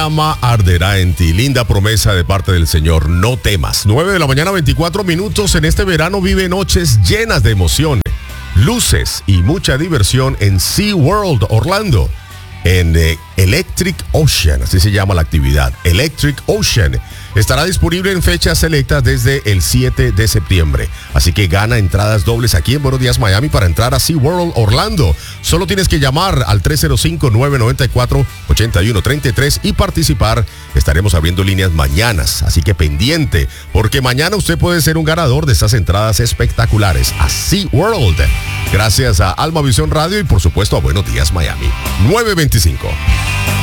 llama arderá en ti. Linda promesa de parte del Señor. No temas. 9 de la mañana, 24 minutos. En este verano vive noches llenas de emociones, luces y mucha diversión en SeaWorld Orlando. En Electric Ocean, así se llama la actividad. Electric Ocean estará disponible en fechas selectas desde el 7 de septiembre. Así que gana entradas dobles aquí en Buenos Días Miami para entrar a SeaWorld Orlando. Solo tienes que llamar al 305-994-8133 y participar. Estaremos abriendo líneas mañanas, así que pendiente, porque mañana usted puede ser un ganador de estas entradas espectaculares a SeaWorld. Gracias a Alma Visión Radio y por supuesto a Buenos Días Miami. 925.